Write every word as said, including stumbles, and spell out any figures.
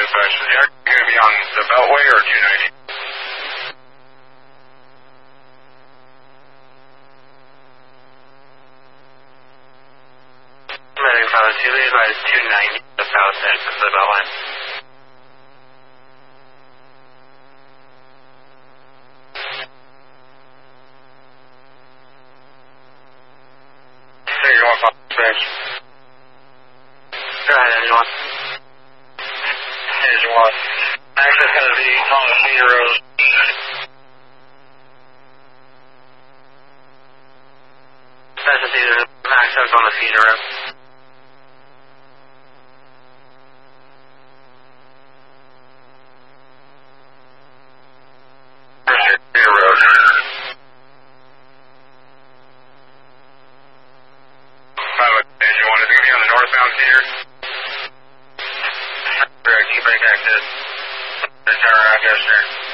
dispatch. Is the aircraft going to be on the Beltway or two ninety? Medic Pilot two, lead by two ninety, the south end of the Beltway. There you go, off dispatch. Go ahead, engine one. Engine one. Access going to be on the Cedar Rose. That's the Cedar, access on the Cedar Road. Cedar Road. Pilot, engine one, is it going to be on the northbound Cedar? Correct, you break access. The tower access, sir.